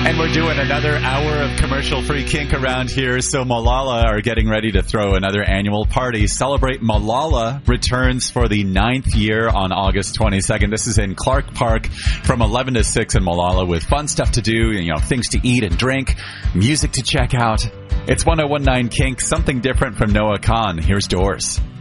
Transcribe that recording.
And we're doing another hour of commercial-free kink around here. So Molalla are getting ready to throw another annual party. Celebrate Molalla returns for the 9th year on August 22nd. This is in Clark Park from 11 to 6 in Molalla with fun stuff to do, things to eat and drink, music to check out. It's 1019 Kink, something different from Noah Khan. Here's Doors.